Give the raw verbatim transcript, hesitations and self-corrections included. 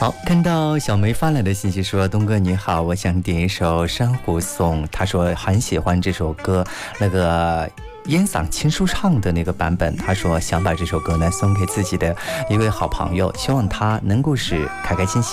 好，看到小梅发来的信息说，东哥你好，我想点一首珊瑚颂，他说很喜欢这首歌，那个烟嗓亲舒唱的那个版本，他说想把这首歌呢送给自己的一位好朋友，希望他能够是开开心心